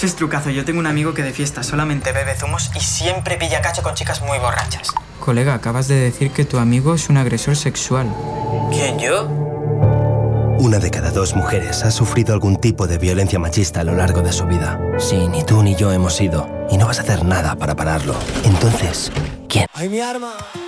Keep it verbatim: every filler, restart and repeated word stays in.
Eso es trucazo. Yo tengo un amigo que de fiesta solamente bebe zumos y siempre pilla cacho con chicas muy borrachas. Colega, acabas de decir que tu amigo es un agresor sexual. ¿Quién, yo? Una de cada dos mujeres ha sufrido algún tipo de violencia machista a lo largo de su vida. Sí, ni tú ni yo hemos ido. Y no vas a hacer nada para pararlo. Entonces, ¿quién? ¡Ay, mi arma!